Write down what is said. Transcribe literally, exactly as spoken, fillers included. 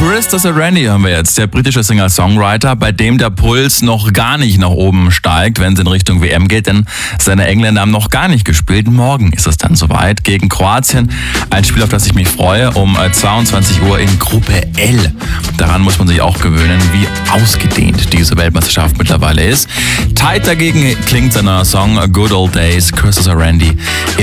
Christopher Randy hören wir jetzt, der britische Singer-Songwriter, bei dem der Puls noch gar nicht nach oben steigt, wenn es in Richtung W M geht, denn seine Engländer haben noch gar nicht gespielt. Morgen ist es dann soweit gegen Kroatien. Ein Spiel, auf das ich mich freue, um zweiundzwanzig Uhr in Gruppe L. Daran muss man sich auch gewöhnen, wie ausgedehnt diese Weltmeisterschaft mittlerweile ist. Tight dagegen klingt seiner Song Good Old Days, Christopher Randy im